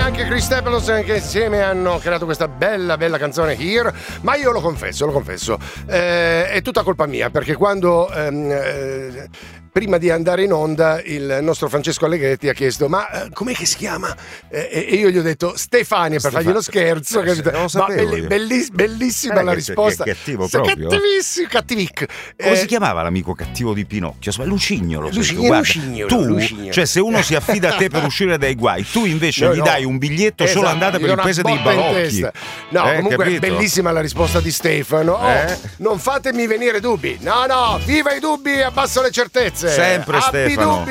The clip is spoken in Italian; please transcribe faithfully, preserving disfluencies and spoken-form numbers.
anche Chris Stapleton, che insieme hanno creato questa bella bella canzone Here. Ma io lo confesso, lo confesso, eh, è tutta colpa mia, perché quando ehm, eh, prima di andare in onda il nostro Francesco Allegretti ha chiesto ma eh, com'è che si chiama? Eh, e io gli ho detto Stefania, per fargli lo scherzo, eh, capito? lo sapevo ma belli, belliss- bellissima eh, la che, risposta. che cattivo Sei proprio. cattivissimo, cattivic. Come eh, si chiamava l'amico cattivo di Pinocchio? Lucignolo. Lucignolo, Guarda, Lucignolo, tu, Lucignolo. cioè se uno si affida a te per uscire dai guai, tu invece No, gli no. dai un biglietto Esatto, solo andata gli per do il una paese dei botta in balocchi. testa. No, Eh, comunque capito? bellissima la risposta di Stefano. Oh, Eh? non fatemi venire dubbi. No, no, viva i dubbi e abbasso le certezze. Sempre, Abbi Stefano. dubbi.